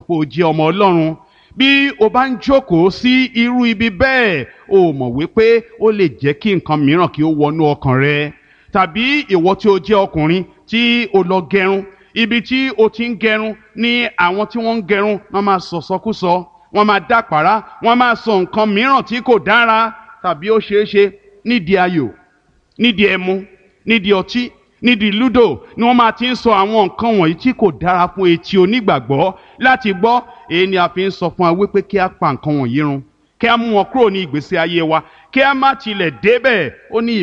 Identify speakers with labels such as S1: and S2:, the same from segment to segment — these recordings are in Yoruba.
S1: ó jẹ́ ọmọ Ọlọ́run. Bí o bá ń jókòó sí irú ibi bẹ́ẹ̀, o mọ̀ wípé ó lè jẹ́ kí nǹkan mìíràn kí ó wọnú ọkàn rẹ. Tàbí ìwọ tí o jẹ́ ọkùnrin tí o lọ gẹrun, ibi tí o ti ń gẹrun ni àwọn tí wọ́n ń gẹrun wọ́n máa sọ̀sọkúsọ, wọ́n máa dàpàrà, wọ́n máa sọ nǹkan mìíràn tí kò dára. Tàbí ó ṣeé ṣe nídìí ayò, nídìí ẹmu, nídìí ọtí, nídìí lúdò ni wọ́n máa ti ń sọ àwọn nǹkan wọ̀nyí tí kò dára fún etí onígbàgbọ́ láti gbọ́. Èyí ni a fi ń sọ fún wa wípé kí a pa nǹkan wọ̀nyí run, kí a mú wọn kúrò ní ìgbésí ayé wa, kí a má tilẹ̀ débẹ̀. Ó ní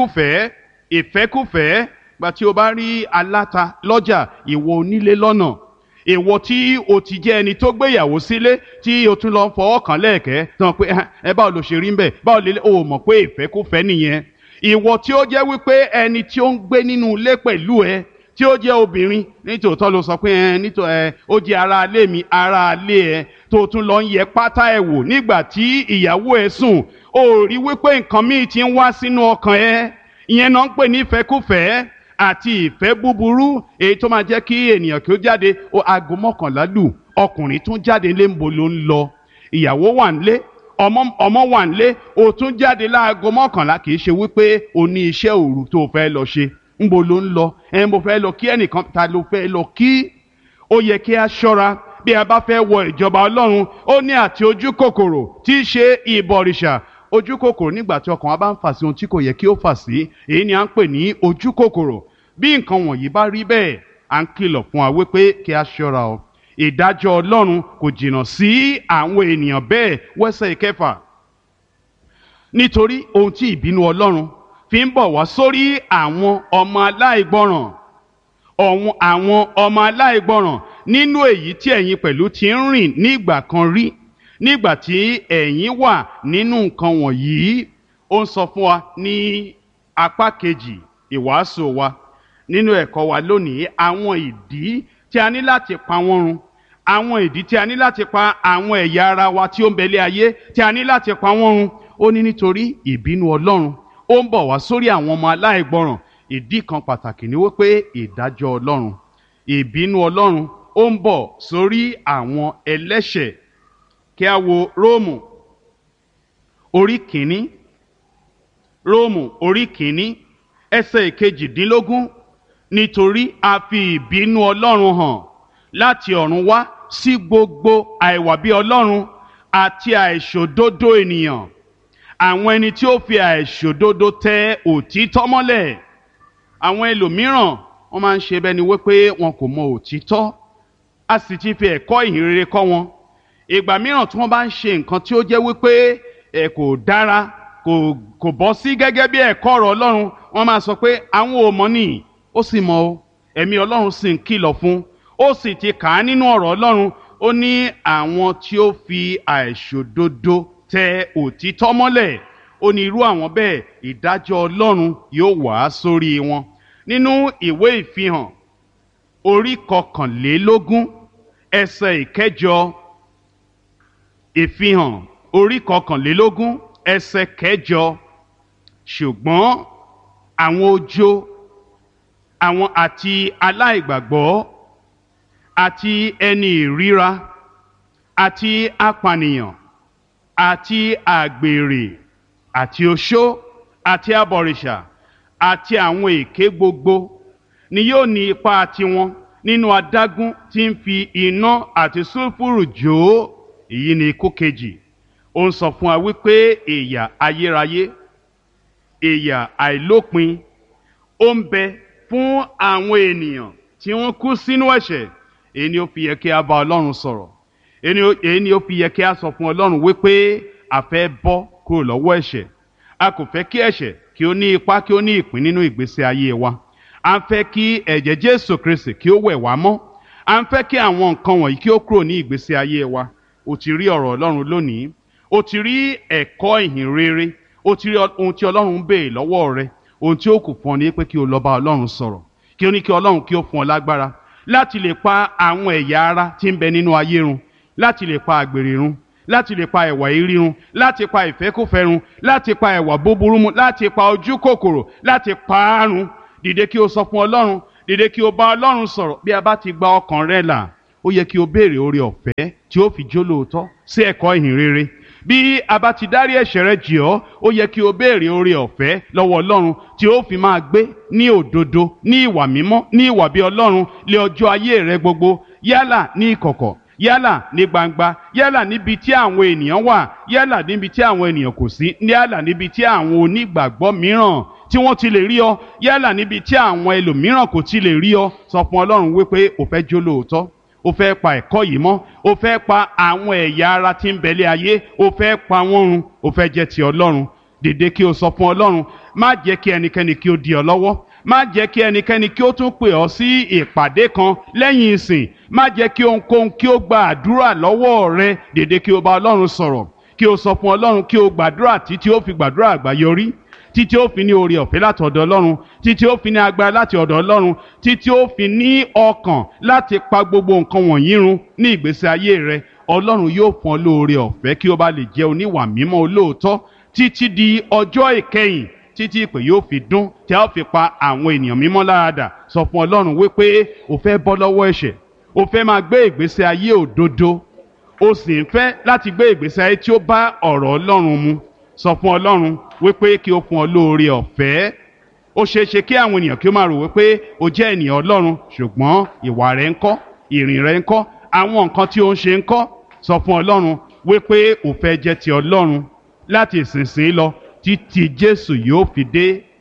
S1: ìfẹ́kúfẹ̀ẹ́. Gbà tí o bá rí aláta lọ́jà, ìwọ onílé lọ́nà, ìwọ tí o ti jẹ́ ẹni tó gbéyàwó sílé tí o tún lọ fọwọ́ kàn lẹ́ẹ̀kẹ́ tán pé báwo ló ṣe rí ń bẹ̀, báwo lè o mọ̀ pé ìfẹ́kúfẹ̀ẹ́ nìyẹn. Ìwọ tí ó jẹ́ wípé ẹni tí ó ń gbé nínú ilé pẹ̀lú ẹ tí ó jẹ́ obìnrin, nítòótọ́ ló sọ pé ó jẹ́ ara ilé mi, ara ilé ẹ, tó tún lọ ń yẹ pátá ẹ wò nígbà tí ìyàwó ẹ sùn, ó rí wípé nǹkan míì ti ń wá sínú ọkàn ẹ. Ìyẹn náà ń pè ní ìfẹ́kúfẹ̀ẹ́ àti ìfẹ́ búburú, èyí tó máa jẹ́ kí ènìyàn kí ó jáde aago 11 lù, ọkùnrin tún jáde lé ńbo ló ń lọ, ìyàwó wà nílé, ọmọ wà nílé, o tún jáde láago 11. Kì í ṣe wípé o ní iṣẹ́ òru tó fẹ́ lọ ṣe, ńbo ló ń lọ, mo fẹ́ lọ kí ẹnìkan, ta ló fẹ́ lọ kí? Ó yẹ kí a ṣọ́ra bí a bá fẹ́ wọ ìjọba Ọlọ́run. Ó ní àti ojú kòkòrò tí í ṣe ìbọ̀rìṣà. Ojú kòkòrò nígbà tí ọkàn wa bá ń fà sí ohun tí kò yẹ kí ó fà sí, èyí ni à ń pè ní ojú kòkòrò. Bí nǹkan wọ̀nyí bá rí bẹ́ẹ̀, à ń kìlọ̀ fún wa wípé kí a ṣọ́ra o. Ìdájọ́ Ọlọ́run kò jìnnà sí àwọn ènìyàn bẹ́ẹ̀. Wẹ́sẹ̀ 6. Nítorí ohun tí ìbínú Ọlọ́run fi ń bọ̀ wá sórí àwọn ọmọ aláìgbọràn, àwọn ọmọ aláìgbọràn nínú èyí tí ẹ̀yin pẹ̀lú ti ń rìn nígbà kan rí, nígbà tí ẹ̀yin wà nínú nǹkan wọ̀nyí. Ó ń sọ fún wa ní apá kejì ìwàásù wa nínú ẹ̀kọ́ wa lónìí àwọn ìdí tí a ní láti pa wọ́n run, àwọn ìdí tí a ní láti pa àwọn ẹ̀yà ara wa tí ó ń bẹ̀lẹ̀ ayé tí a ní láti pa wọ́n run. Ó ní nítorí ìbínú Ọlọ́run ó ń bọ̀ wá sórí àwọn ọmọ aláìgbọràn. Ìdí kan pàtàkì ni wípé ìdájọ́ Ọlọ́run, ìbínú Ọlọ́run ó ń bọ̀ sórí àwọn ẹlẹ́ṣẹ̀. Kí a wo Róòmù orí kìíní, Róòmù orí kìíní ẹsẹ̀ 18. Nítorí a fi ìbínú Ọlọ́run hàn láti ọ̀run wá sí gbogbo àìwà bí Ọlọ́run àti àìṣòdodo ènìyàn, àwọn ẹni tí ó fi àìṣòdodo tẹ òtítọ́ mọ́lẹ̀. Àwọn ẹlòmíràn wọ́n máa ń ṣe bẹ́ẹ̀ ni wípé wọn kò mọ òtítọ́, a sì ti fi ẹ̀kọ́ ìhìnrere kọ́ wọn. Ìgbà mìíràn tí wọ́n bá ń ṣe nǹkan tí ó jẹ́ wípé kò dára, kò bọ́ sí gẹ́gẹ́ bí ẹ̀kọ́ ọ̀rọ̀ Ọlọ́run, wọ́n máa sọ pé àwọn ò mọ̀ nìyí. Ó sì mọ̀ o, ẹ̀mí Ọlọ́run sì ń kìlọ̀ fún, ó sì ti kà á nínú ọ̀rọ̀ Ọlọ́run. Ó ní àwọn tí ó fi àìṣòdodo tẹ òtítọ́ mọ́lẹ̀, ó ní irú àwọn bẹ́ẹ̀ ìdájọ́ Ọlọ́run yóò wá sórí wọn. Nínú ìwé Ìfihàn orí 21 ẹsẹ̀ 9, Ìfihàn orí 21 ẹsẹ̀ 9. Ṣùgbọ́n àwọn ojo, àwọn àti aláìgbàgbọ́ àti ẹni ìríra àti apànìyàn àti àgbèrè àti oṣó àti abọ̀rìṣà àti àwọn èké gbogbo ni yóò ní ipa tiwọn nínú adágún tí ń fi iná àti sulfuru jó. Èyí ni ikú kejì. Ó ń sọ fún wa wípé ìyà ayérayé, ìyà àìlópin ó ń bẹ fún àwọn ènìyàn tí wọ́n kú sínú ẹ̀ṣẹ̀. Èyí ni ó fi yẹ kí a bá Ọlọ́run sọ̀rọ̀. Èyí ni ó fi yẹ kí a sọ fún Ọlọ́run wípé a fẹ́ bọ́ kúrò lọ́wọ́ ẹ̀ṣẹ̀. A kò fẹ́ kí ẹ̀ṣẹ̀ kí ó ní ipa, kí ó ní ìpín nínú ìgbésí ayé wa. A ń fẹ́ kí ẹ̀jẹ̀ Jésù Kristi kí ó wẹ̀ wá mọ́. A ń fẹ́ kí àwọn nǹkan wọ̀nyí kí ó kúrò ní ìgbésí ayé wa. O ti rí ọ̀rọ̀ Ọlọ́run lónìí. O ti rí ẹ̀kọ́ ìhìnrere. O ti rí ohun tí Ọlọ́run ń béè lọ́wọ́ rẹ. Ohun tí ó kù fún ọ ni pé kí o lọ bá Ọlọ́run sọ̀rọ̀. Kí o ní kí Ọlọ́run kí ó fún ọ lágbára láti lè pa àwọn ẹ̀yà ara tí ń bẹ nínú ayé run, láti lè pa àgbèrè run, láti lè pa ẹ̀wà èérí run, láti pa ìfẹ́kúfẹ̀ẹ́ run, láti pa ẹ̀wà búburú mu, láti pa ojú kòkòrò, láti pa á run. Dìde kí o sọ fún Ọlọ́run, dìde kí o bá Ọlọ́run sọ̀rọ̀. Bí a bá ti gba ọkàn rẹ là, ó yẹ kí o béèrè oore ọ̀fẹ́ tí ó fi jólóòtọ́ sí ẹ̀kọ́ ìhìn rere. Bí a bá ti dárí ẹ̀ṣẹ̀ rẹ jì ọ́, ó yẹ kí o béèrè oore ọ̀fẹ́ lọ́wọ́ Ọlọ́run tí ó fi máa gbé ní òdodo, ní ìwà mímọ́, ní ìwà bí Ọlọ́run lé ọjọ́ ayé rẹ gbogbo, yálà ní ìkọ̀kọ̀, yálà ní gbangba, yálà níbi tí àwọn ènìyàn wà, yálà níbi tí àwọn ènìyàn kò sí, yálà níbi tí àwọn onígbàgbọ́ mìíràn tí wọ́n ti lè rí ọ, yálà níbi tí àwọn ẹlòmíràn kò ti lè rí ọ. Sọ fún Ọlọ́run wípé o fẹ́ jólóòtọ́, o fẹ́ pa ẹ̀kọ́ yìí mọ́, o fẹ́ pa àwọn ẹ̀yà ara tí ń bẹ̀lẹ̀ ayé, o fẹ́ pa wọ́n run, o fẹ́ jẹ́ ti Ọlọ́run. Dìde kí o sọ fún Ọlọ́run, má jẹ́ kí ẹnikẹ́ni kí ó dí ọ lọ́wọ́, má jẹ́ kí ẹnikẹ́ni kí ó tún pè ọ́ sí ìpàdé kan lẹ́yìn ìsìn, má jẹ́ kí ohunkóhun kí ó gba àdúrà lọ́wọ́ rẹ. Dìde kí o bá Ọlọ́run sọ̀rọ̀, kí o sọ fún Ọlọ́run, kí o gbàdúrà títí ó fi gbàdúrà àgbáyọrí, títí ó fi ní oore ọ̀fẹ́ láti ọ̀dọ̀ Ọlọ́run, títí ó fi ní agbára láti ọ̀dọ̀ Ọlọ́run, títí ó fi ní ọkàn láti pa gbogbo nǹkan wọ̀nyí run ní ìgbésí ayé rẹ. Ọlọ́run yóò fún ọ lóore ọ̀fẹ́ kí o bá lè jẹ́ oníwà mímọ́ olóòótọ́ títí di ọjọ́ ìkẹyìn, títí ìpè yóò fi dún tí a ó fi pa àwọn ènìyàn mímọ́ láradà. Sọ fún Ọlọ́run wípé o fẹ́ bọ́ lọ́wọ́ ẹ̀ṣẹ̀, o fẹ́ máa gbé ìgbésí ayé òdodo, o sì ń fẹ́ láti gbé ìgbésí ayé tí ó bá ọ̀rọ̀ Ọlọ́run mu. Sọ fún Ọlọ́run wípé kí o fún ọ lóore ọ̀fẹ́. Ó ṣeé ṣe kí àwọn ènìyàn kí ó máa rò wípé o jẹ́ ènìyàn Ọlọ́run, ṣùgbọ́n ìwà rẹ ńkọ́, ìrìn rẹ ńkọ́, àwọn nǹkan tí o ń ṣe ńkọ́. Sọ fún Ọlọ́run wípé o fẹ́ jẹ́ ti Ọlọ́run láti ìsinsìnyí lọ títí Jésù yóò fi dé.